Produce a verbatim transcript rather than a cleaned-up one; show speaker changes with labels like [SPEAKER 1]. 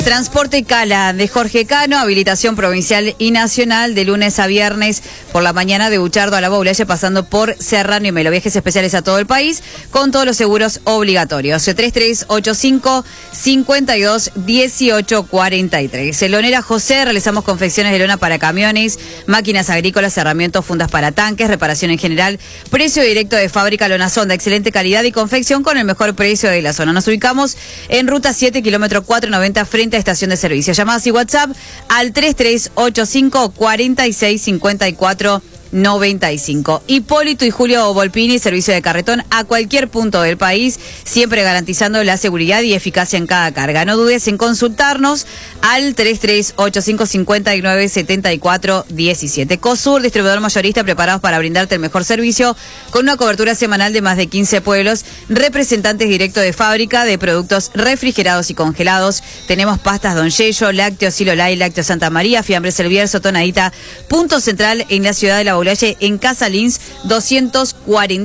[SPEAKER 1] Transporte Cala de Jorge Cano, habilitación provincial y nacional de lunes a viernes por la mañana de Buchardo a la Boulaye, pasando por Serrano y Melo. Viajes especiales a todo el país con todos los seguros obligatorios. tres tres ocho cinco, cinco dos, uno ocho cuatro tres. Lonera José, realizamos confecciones de lona para camiones, máquinas agrícolas, herramientas, fundas para tanques, reparación en general, precio directo de fábrica, lona sonda, excelente calidad y confección con el mejor precio de la zona. Nos ubicamos en ruta siete, kilómetro cuatrocientos noventa, frente a estación de servicio. Llamadas y WhatsApp al tres tres ocho cinco, cuatro seis, cinco cuatro noventa y cinco. Hipólito y Julio Volpini, servicio de carretón a cualquier punto del país, siempre garantizando la seguridad y eficacia en cada carga. No dudes en consultarnos al tres tres ocho cinco, cinco nueve, siete cuatro uno siete. COSUR, distribuidor mayorista, preparados para brindarte el mejor servicio con una cobertura semanal de más de quince pueblos, representantes directos de fábrica de productos refrigerados y congelados. Tenemos pastas Don Yello, lácteos Silolay, lácteos Santa María, fiambres El Bierzo, Tonadita. Punto central en la ciudad de La Boulaye, en Casa Lins doscientos cuarenta.